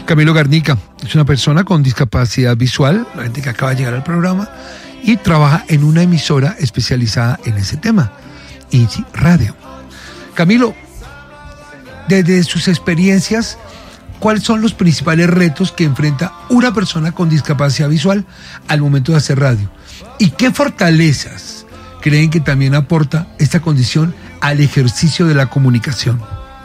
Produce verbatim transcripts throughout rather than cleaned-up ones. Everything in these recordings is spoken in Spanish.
Camilo Garnica es una persona con discapacidad visual, la gente que acaba de llegar al programa, y trabaja en una emisora especializada en ese tema, INSI Radio. Camilo, desde sus experiencias, ¿cuáles son los principales retos que enfrenta una persona con discapacidad visual al momento de hacer radio? ¿Y qué fortalezas creen que también aporta esta condición al ejercicio de la comunicación?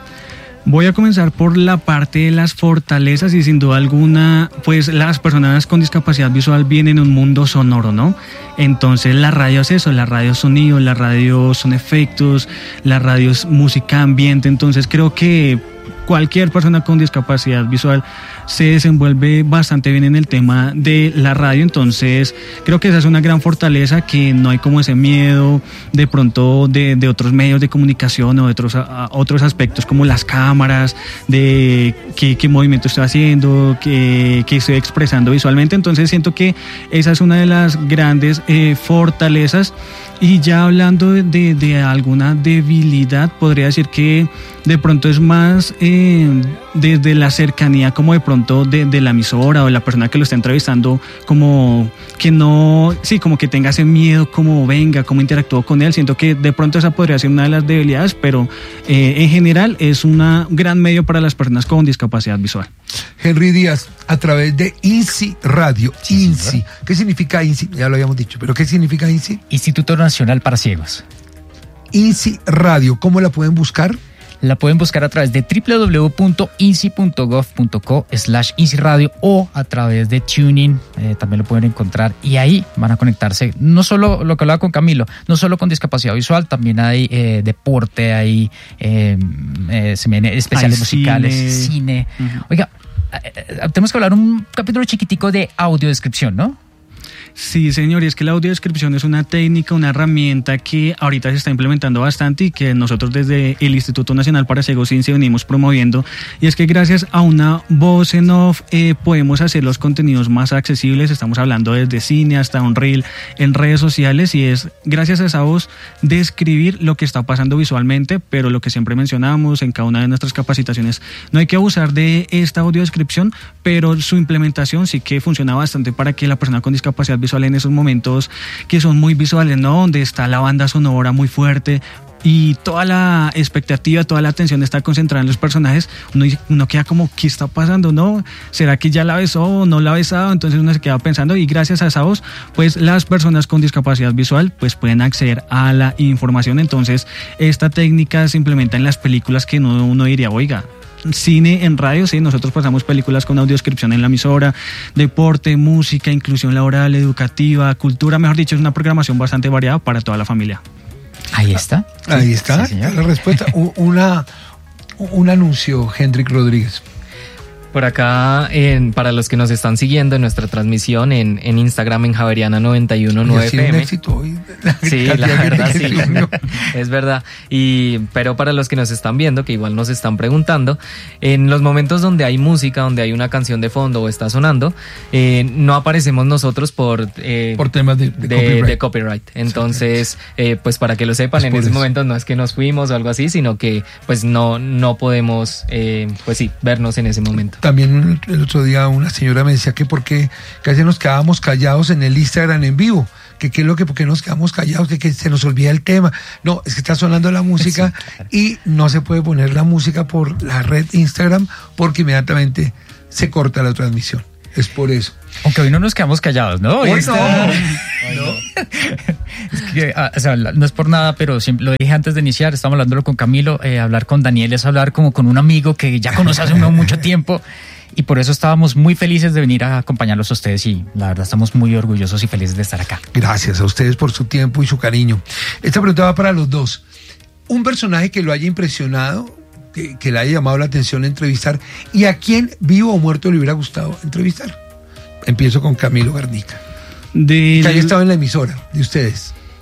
Voy a comenzar por la parte de las fortalezas y sin duda alguna, pues las personas con discapacidad visual vienen en un mundo sonoro, ¿no? Entonces la radio es eso, la radio es sonido, la radio son efectos, la radio es música, ambiente, entonces creo que cualquier persona con discapacidad visual se desenvuelve bastante bien en el tema de la radio, entonces creo que esa es una gran fortaleza, que no hay como ese miedo de pronto de, de otros medios de comunicación o de otros, a, otros aspectos como las cámaras, de qué, qué movimiento estoy haciendo, qué, qué estoy expresando visualmente, entonces siento que esa es una de las grandes eh, fortalezas. Y ya hablando de, de, de alguna debilidad, podría decir que de pronto es más eh, desde la cercanía como de pronto de, de la emisora o de la persona que lo está entrevistando, como que no, sí, como que tenga ese miedo, como venga, como interactúo con él. Siento que de pronto esa podría ser una de las debilidades, pero eh, en general es un gran medio para las personas con discapacidad visual. Henry Díaz, a través de INSI Radio. Sí, INSI. ¿Qué significa INSI? Ya lo habíamos dicho, pero ¿qué significa INSI? Instituto Nacional para Ciegos. INSI Radio, ¿cómo la pueden buscar? La pueden buscar a través de doble u doble u doble u punto insi punto gov punto co slash INSI Radio o a través de TuneIn, eh, también lo pueden encontrar y ahí van a conectarse, no solo lo que hablaba con Camilo, no solo con discapacidad visual, también hay eh, deporte, hay eh, eh, especiales hay musicales, cine. cine. Uh-huh. Oiga, eh, tenemos que hablar un capítulo chiquitico de audiodescripción, ¿no? Sí, señor, y es que la audiodescripción es una técnica, una herramienta que ahorita se está implementando bastante y que nosotros desde el Instituto Nacional para Ciegos INSI venimos promoviendo, y es que gracias a una voz en off eh, podemos hacer los contenidos más accesibles. Estamos hablando desde cine hasta un reel en redes sociales, y es gracias a esa voz describir lo que está pasando visualmente, pero lo que siempre mencionamos en cada una de nuestras capacitaciones, no hay que abusar de esta audiodescripción, pero su implementación sí que funciona bastante para que la persona con discapacidad visual en esos momentos que son muy visuales, ¿no? Donde está la banda sonora muy fuerte y toda la expectativa, toda la atención está concentrada en los personajes, uno, uno queda como, ¿qué está pasando? ¿No? ¿Será que ya la besó o no la ha besado? Entonces uno se queda pensando, y gracias a esa voz, pues las personas con discapacidad visual pues pueden acceder a la información. Entonces esta técnica se implementa en las películas que uno, uno diría, oiga, cine en radio, sí, nosotros pasamos películas con audiodescripción en la emisora, deporte, música, inclusión laboral, educativa, cultura, mejor dicho, es una programación bastante variada para toda la familia. Ahí está. Ahí está, sí, la respuesta. Una, un anuncio, Hendrik Rodríguez. Por acá, en, para los que nos están siguiendo en nuestra transmisión en, en Instagram, en Javeriana noventa y uno punto nueve F M. Un éxito hoy. Sí, la verdad, sí. Es verdad. Y, pero para los que nos están viendo, que igual nos están preguntando, en los momentos donde hay música, donde hay una canción de fondo o está sonando, eh, no aparecemos nosotros por... Eh, por temas de, de, de, copyright. de copyright. Entonces, eh, pues para que lo sepan, pues en ese momento no es que nos fuimos o algo así, sino que pues no, no podemos, eh, pues sí, vernos en ese momento. También el otro día una señora me decía que por qué casi nos quedábamos callados en el Instagram en vivo, que qué es lo que, por qué nos quedamos callados, que, que se nos olvida el tema. No, es que está sonando la música y no se puede poner la música por la red Instagram porque inmediatamente se corta la transmisión. Es por eso. Aunque hoy no nos quedamos callados, ¿no? Hoy está... no. ¿No? Es que, o sea, no es por nada, pero siempre lo dije antes de iniciar, estamos hablándolo con Camilo, eh, hablar con Daniel es hablar como con un amigo que ya conoce hace mucho tiempo, y por eso estábamos muy felices de venir a acompañarlos a ustedes, y la verdad estamos muy orgullosos y felices de estar acá. Gracias a ustedes por su tiempo y su cariño. Esta pregunta va para los dos. Un personaje que lo haya impresionado, que, que le haya llamado la atención entrevistar, y a quién vivo o muerto le hubiera gustado entrevistar. Empiezo con Camilo Garnica. De... Que haya estado en la emisora de ustedes.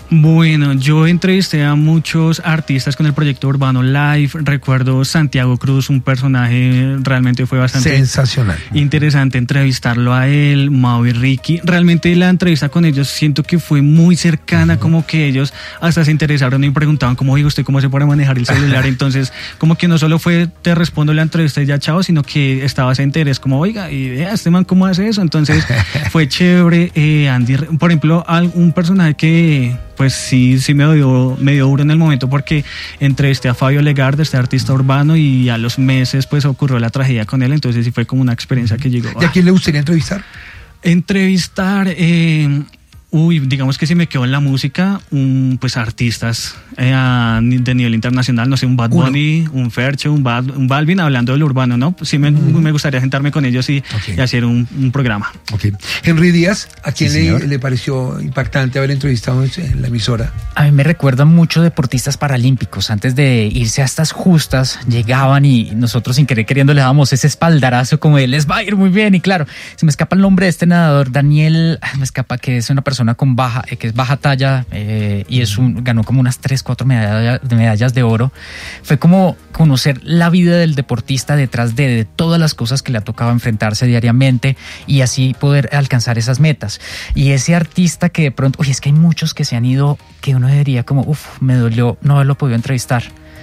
Bueno, yo entrevisté a muchos artistas con el proyecto Urbano Live. Recuerdo Santiago Cruz, un personaje realmente fue bastante sensacional, interesante entrevistarlo a él, Mau y Ricky. Realmente la entrevista con ellos siento que fue muy cercana, uh-huh. como que ellos hasta se interesaron y preguntaban como, oye, ¿usted cómo se puede manejar el celular? Entonces, como que no solo fue te respondo la entrevista y ya chao, sino que estaba ese interés como, oiga, y vea, este man cómo hace eso. Entonces, fue chévere. Eh, Andy, por ejemplo, un personaje que pues sí, sí me dio, me dio duro en el momento porque entrevisté a Fabio Legarde, este artista urbano, y a los meses pues ocurrió la tragedia con él, entonces sí fue como una experiencia que llegó. ¿Y a quién le gustaría entrevistar? Entrevistar, eh, uy, digamos que si me quedo en la música, un, pues artistas eh, de nivel internacional, no sé, un Bad Bunny, Uno. un Fercho, un, Bad, un Balvin, hablando del urbano, ¿no? Sí me, mm. me gustaría sentarme con ellos y, okay. y hacer un, un programa. Okay. Henry Díaz, ¿a quién sí, le, le pareció impactante haber entrevistado en la emisora? A mí me recuerdan mucho deportistas paralímpicos. Antes de irse a estas justas, llegaban y nosotros sin querer queriendo le dábamos ese espaldarazo como de les va a ir muy bien. Y claro, se me escapa el nombre de este nadador, Daniel, me escapa que es una persona con baja, que es baja talla eh, y es un, ganó como unas tres, cuatro medallas, medallas de oro. Fue como conocer la vida del deportista detrás de, de todas las cosas que le ha tocado enfrentarse diariamente y así poder alcanzar esas metas. Y ese artista que de pronto, oye, es que hay muchos que se han ido, que uno diría como, uff, me dolió no haberlo podido entrevistar.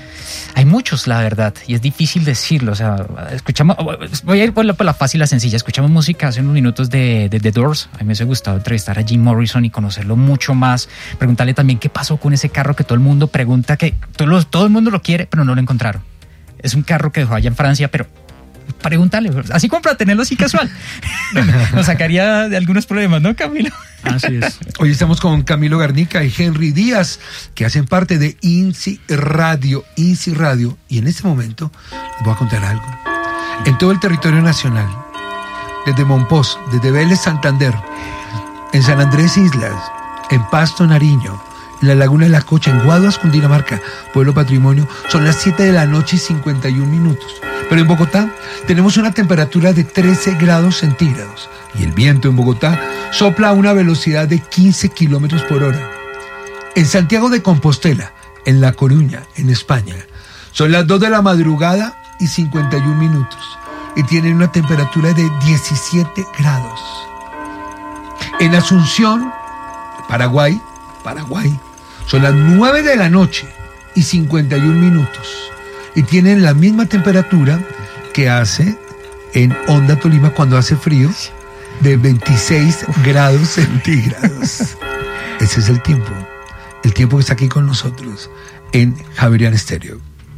Hay muchos, la verdad, y es difícil decirlo. O sea, escuchamos, voy a ir por la, por la fácil, la sencilla. Escuchamos música hace unos minutos de, de The Doors. A mí me hubiese gustado entrevistar a Jim Morrison y conocerlo mucho más. Preguntarle también qué pasó con ese carro que todo el mundo pregunta, que todo, todo el mundo lo quiere, pero no lo encontraron. Es un carro que dejó allá en Francia, pero pregúntale, así como para tenerlo así casual. Nos sacaría de algunos problemas, ¿no, Camilo? Así es. Hoy estamos con Camilo Garnica y Henry Díaz, que hacen parte de INSI Radio, INSI Radio, y en este momento les voy a contar algo. En todo el territorio nacional, desde Monpós, desde Vélez, Santander, en San Andrés Islas, en Pasto, Nariño, en la Laguna de la Cocha, en Guaduas, Cundinamarca, Pueblo Patrimonio, son las siete de la noche y cincuenta y un minutos. Pero en Bogotá tenemos una temperatura de trece grados centígrados y el viento en Bogotá sopla a una velocidad de quince kilómetros por hora. En Santiago de Compostela, en La Coruña, en España, son las dos de la madrugada y cincuenta y un minutos y tienen una temperatura de diecisiete grados. En Asunción, Paraguay, Paraguay, son las nueve de la noche y cincuenta y un minutos y tienen la misma temperatura que hace en Honda, Tolima, cuando hace frío, de veintiséis grados centígrados. Ese es el tiempo, el tiempo que está aquí con nosotros en Javerian Estéreo.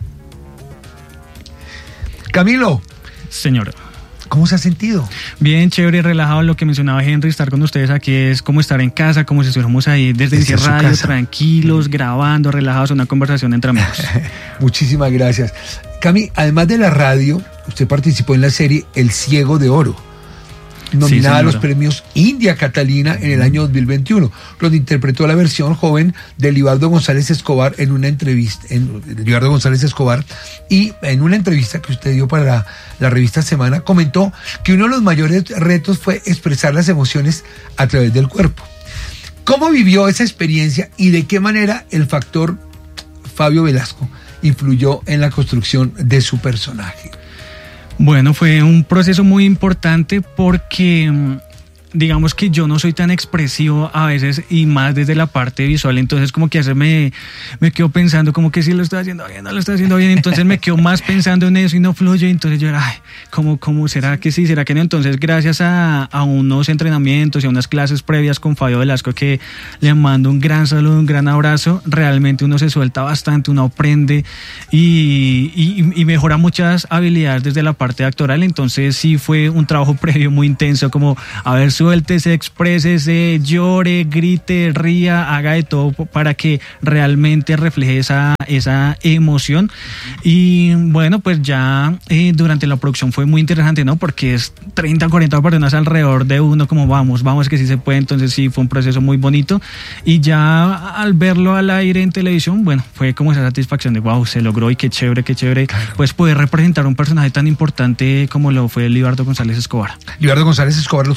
Camilo. Señor. ¿Cómo se ha sentido? Bien, chévere, relajado. Lo que mencionaba Henry, estar con ustedes aquí es como estar en casa, como si estuviéramos ahí desde INSI Radio, tranquilos, grabando, relajados, una conversación entre amigos. Muchísimas gracias. Cami, además de la radio, usted participó en la serie El Ciego de Oro, nominada sí, a los premios India Catalina en el año dos mil veintiuno, donde interpretó la versión joven de Libardo González Escobar en una entrevista, en Libardo González Escobar, y en una entrevista que usted dio para la, la revista Semana, comentó que uno de los mayores retos fue expresar las emociones a través del cuerpo. ¿Cómo vivió esa experiencia y de qué manera el factor Fabio Velasco influyó en la construcción de su personaje? Bueno, fue un proceso muy importante porque digamos que yo no soy tan expresivo a veces y más desde la parte visual, entonces como que a veces me, me quedo pensando como que sí lo estoy haciendo bien, no lo estoy haciendo bien, entonces me quedo más pensando en eso y no fluye, entonces yo era, ay, ¿cómo, cómo será que sí, será que no? Entonces gracias a, a unos entrenamientos y a unas clases previas con Fabio Velasco, que le mando un gran saludo, un gran abrazo, realmente uno se suelta bastante, uno aprende y, y, y mejora muchas habilidades desde la parte actoral, entonces sí fue un trabajo previo muy intenso, como a ver, suéltese, exprésese, llore, grite, ría, haga de todo para que realmente refleje esa, esa emoción. Y bueno, pues ya eh, durante la producción fue muy interesante, ¿no? Porque es treinta, cuarenta personas alrededor de uno, como vamos, vamos que sí se puede, entonces sí fue un proceso muy bonito. Y ya al verlo al aire en televisión, bueno, fue como esa satisfacción de wow, se logró y qué chévere, qué chévere, claro, pues poder representar un personaje tan importante como lo fue Libardo González Escobar. Libardo González Escobar, los que no saben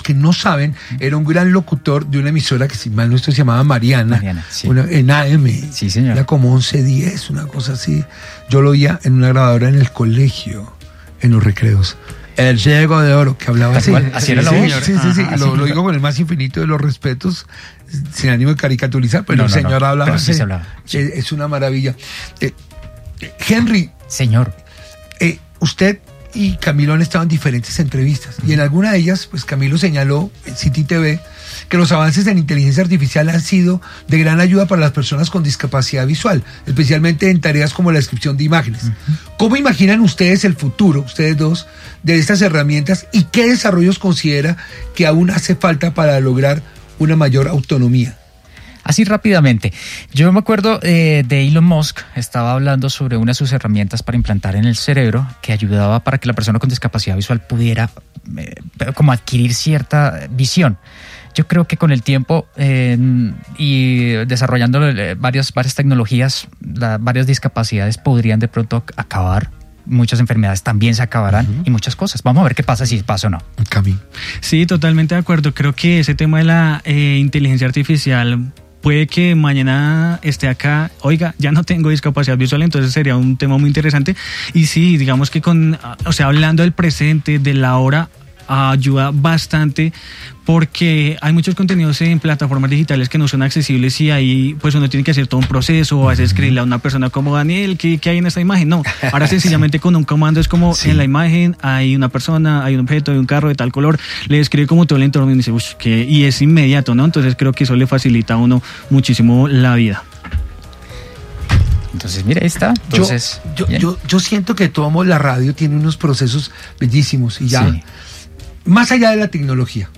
saben, era un gran locutor de una emisora que, si mal no estoy, se llamaba Mariana, Mariana, sí. una, en A M. Sí, señor. Era como once diez, una cosa así. Yo lo oía en una grabadora en el colegio, en los recreos. El ciego de oro, que hablaba así. Así, así era la sí, voz. Sí, sí, sí. Ajá, lo, así. lo digo con el más infinito de los respetos, sin ánimo de caricaturizar, pero No, el no, señor no, hablaba pero así. sí se hablaba. Sí. Es, es una maravilla. Eh, Henry, Señor. eh, usted y Camilo han estado en diferentes entrevistas, y en alguna de ellas, pues Camilo señaló en City T V que los avances en inteligencia artificial han sido de gran ayuda para las personas con discapacidad visual, especialmente en tareas como la descripción de imágenes. Uh-huh. ¿Cómo imaginan ustedes el futuro, ustedes dos, de estas herramientas, y qué desarrollos considera que aún hace falta para lograr una mayor autonomía? Así rápidamente, yo me acuerdo eh, de Elon Musk, estaba hablando sobre una de sus herramientas para implantar en el cerebro que ayudaba para que la persona con discapacidad visual pudiera eh, como adquirir cierta visión. Yo creo que con el tiempo eh, y desarrollando eh, varias, varias tecnologías, la, varias discapacidades podrían de pronto acabar. Muchas enfermedades también se acabarán, uh-huh, y muchas cosas. Vamos a ver qué pasa, si pasa o no. Camilo. Sí, totalmente de acuerdo. Creo que ese tema de la eh, inteligencia artificial puede que mañana esté acá, oiga, ya no tengo discapacidad visual, entonces sería un tema muy interesante. Y sí, digamos que con, o sea, hablando del presente, de la hora, ayuda bastante, porque hay muchos contenidos en plataformas digitales que no son accesibles, y ahí pues uno tiene que hacer todo un proceso, a veces escribirle a una persona como Daniel, ¿qué, qué hay en esta imagen? No, ahora sencillamente con un comando es como, sí, en la imagen hay una persona, hay un objeto, hay un carro de tal color, le describe como todo el entorno y dice, uff, que y es inmediato, ¿no? Entonces creo que eso le facilita a uno muchísimo la vida. Entonces, mira, ahí está. Entonces, yo, yo, yo, yo siento que tomo la radio tiene unos procesos bellísimos, y ya, sí, más allá de la tecnología,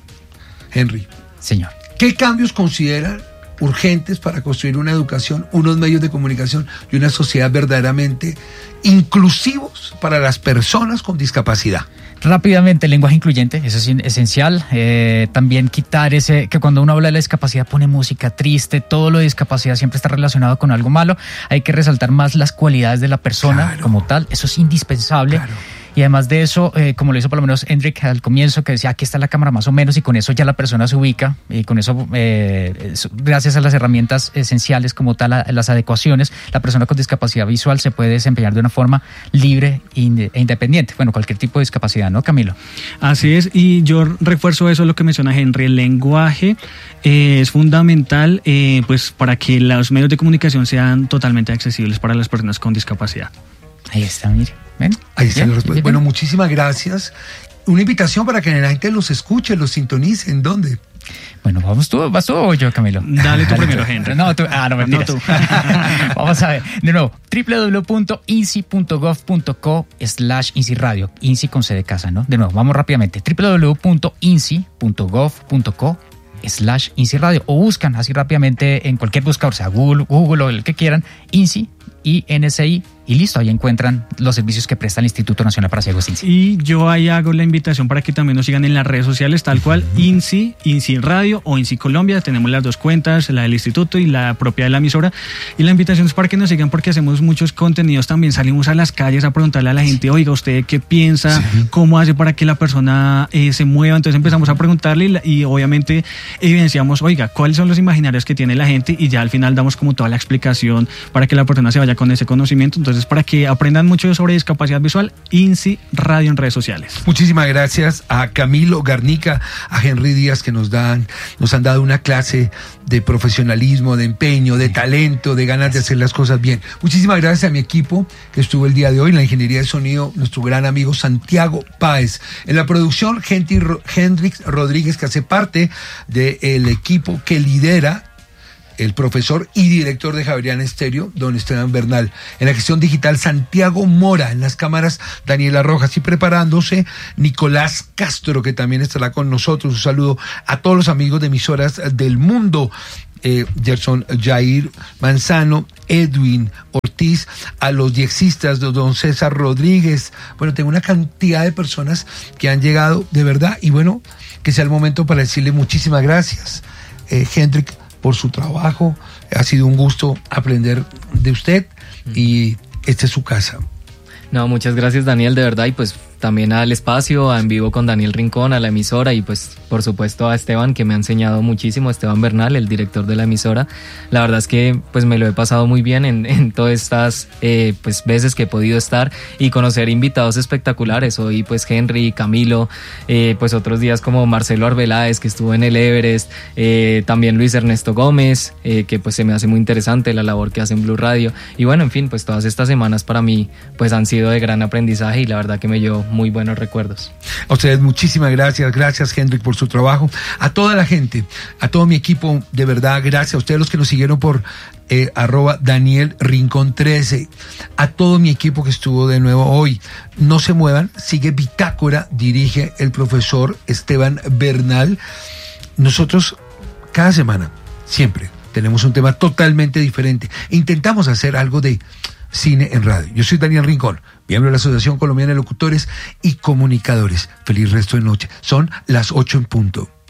Henry, señor, ¿qué cambios consideran urgentes para construir una educación, unos medios de comunicación y una sociedad verdaderamente inclusivos para las personas con discapacidad? Rápidamente, el lenguaje incluyente, eso es esencial. Eh, también quitar ese, que cuando uno habla de la discapacidad pone música triste, todo lo de discapacidad siempre está relacionado con algo malo. Hay que resaltar más las cualidades de la persona, claro, como tal, eso es indispensable. Claro. Y además de eso, eh, como lo hizo por lo menos Hendrik al comienzo, que decía, aquí está la cámara más o menos, y con eso ya la persona se ubica, y con eso, eh, gracias a las herramientas esenciales como tal, a, a las adecuaciones, la persona con discapacidad visual se puede desempeñar de una forma libre e independiente. Bueno, cualquier tipo de discapacidad, ¿no, Camilo? Así es, y yo refuerzo eso, lo que menciona Henry, el lenguaje eh, es fundamental eh, pues para que los medios de comunicación sean totalmente accesibles para las personas con discapacidad. Ahí está, mire. ¿Ven? Ahí está la respuesta. Bueno, muchísimas gracias. Una invitación para que la gente los escuche, los sintonice. ¿En dónde? Bueno, vamos tú, vas tú o yo, Camilo. Dale tú primero, Henry. No, tú, ah, no, mentiras. No, tú. Vamos a ver, de nuevo, doble u doble u doble u punto i n s i punto gov punto co slash I N S I Radio, I N S I con C de casa, ¿no? De nuevo, vamos rápidamente, doble u doble u doble u punto i n s i punto gov punto co slash I N S I Radio, o buscan así rápidamente en cualquier buscador, sea Google, Google o el que quieran, I N S I, I N S I, y listo, ahí encuentran los servicios que presta el Instituto Nacional para Ciegos I N S I. Y yo ahí hago la invitación para que también nos sigan en las redes sociales, tal cual, I N S I, I N S I Radio o I N S I Colombia. Tenemos las dos cuentas, la del instituto y la propia de la emisora. Y la invitación es para que nos sigan, porque hacemos muchos contenidos también. Salimos a las calles a preguntarle a la gente, oiga, ¿usted qué piensa? Sí. ¿Cómo hace para que la persona eh, se mueva? Entonces empezamos a preguntarle y, y obviamente evidenciamos, oiga, ¿cuáles son los imaginarios que tiene la gente? Y ya al final damos como toda la explicación para que la persona se vaya con ese conocimiento. Entonces, para que aprendan mucho sobre discapacidad visual, I N S I Radio en redes sociales. Muchísimas gracias a Camilo Garnica, a Henry Díaz, que nos dan, nos han dado una clase de profesionalismo, de empeño, de talento, de ganas de hacer las cosas bien. Muchísimas gracias a mi equipo que estuvo el día de hoy en la ingeniería de sonido, nuestro gran amigo Santiago Páez. En la producción, Hendrix Rodríguez, que hace parte del equipo que lidera el profesor y director de Javeriana Estéreo, don Esteban Bernal. En la gestión digital, Santiago Mora. En las cámaras, Daniela Rojas. Y preparándose, Nicolás Castro, que también estará con nosotros. Un saludo a todos los amigos de emisoras del mundo. Eh, Gerson Jair Manzano, Edwin Ortiz, a los diexistas, don César Rodríguez. Bueno, tengo una cantidad de personas que han llegado de verdad, y bueno, que sea el momento para decirle muchísimas gracias, eh, Hendrik, por su trabajo. Ha sido un gusto aprender de usted, y esta es su casa. No, muchas gracias, Daniel, de verdad, y pues también al espacio, a En Vivo con Daniel Rincón, a la emisora y pues por supuesto a Esteban, que me ha enseñado muchísimo, Esteban Bernal, el director de la emisora. La verdad es que pues me lo he pasado muy bien en, en todas estas eh, pues veces que he podido estar y conocer invitados espectaculares. Hoy pues Henry, Camilo, eh, pues otros días como Marcelo Arbeláez, que estuvo en el Everest, eh, también Luis Ernesto Gómez, eh, que pues se me hace muy interesante la labor que hace en Blue Radio. Y bueno, en fin, pues todas estas semanas para mí pues han sido de gran aprendizaje y la verdad que me llevo muy buenos recuerdos. A ustedes muchísimas gracias, gracias Hendrik por su trabajo, a toda la gente, a todo mi equipo, de verdad, gracias a ustedes los que nos siguieron por eh, arroba Daniel Rincón trece, a todo mi equipo que estuvo de nuevo hoy. No se muevan, sigue Bitácora, dirige el profesor Esteban Bernal. Nosotros cada semana, siempre, tenemos un tema totalmente diferente. Intentamos hacer algo de cine en radio. Yo soy Daniel Rincón, miembro de la Asociación Colombiana de Locutores y Comunicadores. Feliz resto de noche. Son las ocho en punto.